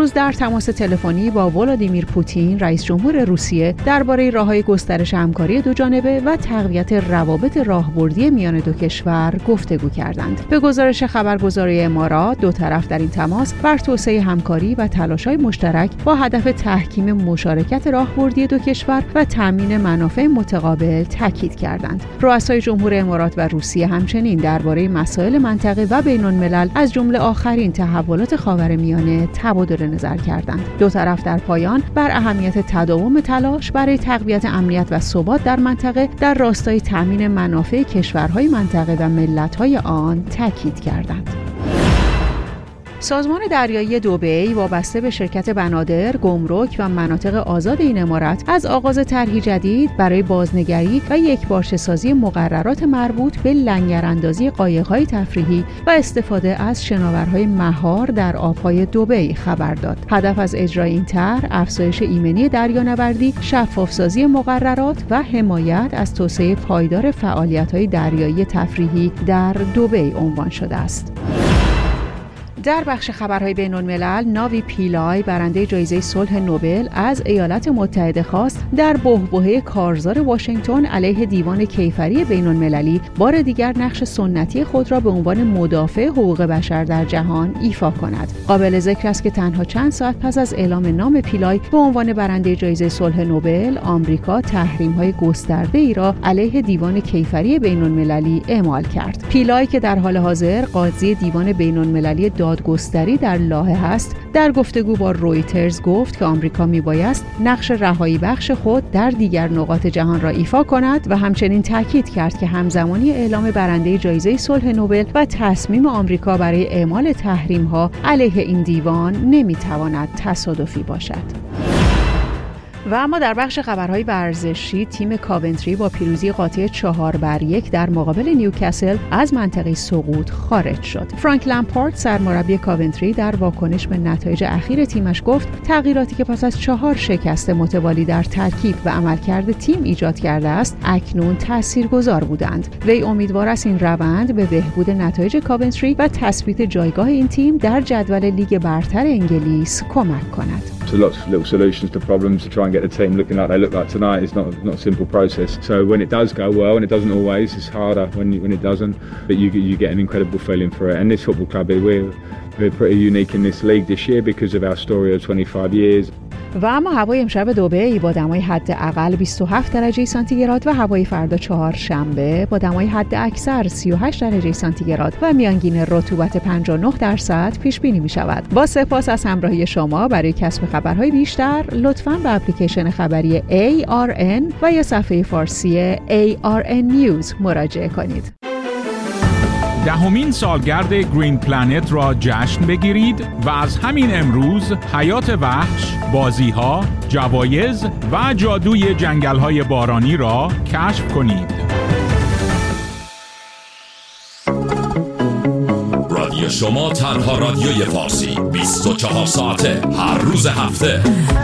امروز در تماس تلفنی با ولادیمیر پوتین رئیس جمهور روسیه درباره راه‌های گسترش همکاری دوجانبه و تقویت روابط راهبردی میان دو کشور گفتگو کردند. به گزارش خبرگزاری امارات، دو طرف در این تماس بر توسعه همکاری و تلاش‌های مشترک با هدف تحکیم مشارکت راهبردی دو کشور و تامین منافع متقابل تاکید کردند. رؤسای جمهور امارات و روسیه همچنین درباره مسائل منطقه و بین‌الملل از جمله آخرین تحولات خاورمیانه تبادل نظر کردند. دو طرف در پایان بر اهمیت تداوم تلاش برای تقویت امنیت و ثبات در منطقه در راستای تامین منافع کشورهای منطقه و ملت‌های آن تاکید کردند. سازمان دریایی دبی وابسته به شرکت بنادر، گمرک و مناطق آزاد این امارت از آغاز طرحی جدید برای بازنگری و یکپارچه‌سازی مقررات مربوط به لنگراندازی قایق‌های تفریحی و استفاده از شناورهای مهار در آب‌های دبی خبر داد. هدف از اجرای این طرح افزایش ایمنی دریانوردی، شفاف‌سازی مقررات و حمایت از توسعه پایدار فعالیت‌های دریایی تفریحی در دبی عنوان شده است. در بخش خبرهای بین‌الملل، ناوی پیلای برنده جایزه صلح نوبل از ایالات متحده خواست در بحبوحه کارزار واشنگتن علیه دیوان کیفری بین‌المللی بار دیگر نقش سنتی خود را به عنوان مدافع حقوق بشر در جهان ایفا کند. قابل ذکر است که تنها چند ساعت پس از اعلام نام پیلای به عنوان برنده جایزه صلح نوبل، آمریکا تحریم‌های گسترده‌ای را علیه دیوان کیفری بین‌المللی اعمال کرد. پیلای که در حال حاضر قاضی دیوان بین‌المللی دادگستری در لاهه است، در گفتگو با رویترز گفت که آمریکا میبایست نقش رهایی بخش خود در دیگر نقاط جهان را ایفا کند و همچنین تاکید کرد که همزمانی اعلام برنده جایزه صلح نوبل و تصمیم آمریکا برای اعمال تحریم‌ها علیه این دیوان نمیتواند تصادفی باشد. و اما در بخش خبرهای ورزشی، تیم کاونتری با پیروزی قاطع 4-1 در مقابل نیوکاسل از منطقه سقوط خارج شد. فرانک لمپارد سرمربی کاونتری در واکنش به نتایج اخیر تیمش گفت تغییراتی که پس از 4 شکست متوالی در ترکیب و عملکرد تیم ایجاد کرده است اکنون تاثیرگذار بودند. وی امیدوار است این روند به بهبود نتایج کاونتری و تثبیت جایگاه این تیم در جدول لیگ برتر انگلیس کمک کند. So lots of little solutions to problems to try and get the team looking like they look like tonight. It's not a simple process. So when it does go well, and it doesn't always, it's harder when it doesn't. But you get an incredible feeling for it. And this football club, we're pretty unique in this league this year because of our story of 25 years. و اما هوای امشب دبی با دمای حداقل 27 درجه سانتیگراد و هوای فردا چهارشنبه با دمای حداکثر 38 درجه سانتیگراد و میانگین رطوبت 59% پیش بینی می شود. با سپاس از همراهی شما. برای کسب خبرهای بیشتر لطفاً به اپلیکیشن خبری ARN و یا صفحه فارسی ARN News مراجعه کنید. 10مین سالگرد گرین پلنت را جشن بگیرید و از همین امروز حیات وحش، بازی‌ها، جوایز و جادوی جنگل‌های بارانی را کشف کنید. رادیو شما تنها رادیوی فارسی 24 ساعته هر روز هفته.